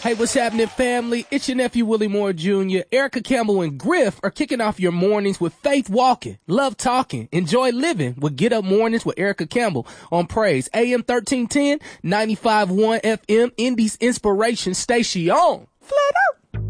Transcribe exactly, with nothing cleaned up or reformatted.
Hey, what's happening, family? It's your nephew, Willie Moore Junior Erica Campbell and Griff are kicking off your mornings with Faith Walking, Love Talking, Enjoy Living with Get Up Mornings with Erica Campbell on Praise. A M thirteen ten, ninety-five point one F M, Indy's Inspiration Station. Flat